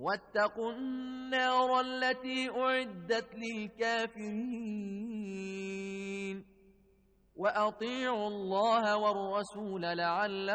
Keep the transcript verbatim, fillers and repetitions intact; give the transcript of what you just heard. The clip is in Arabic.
واتقوا النار التي أعدت للكافرين وأطيعوا الله والرسول لعلكم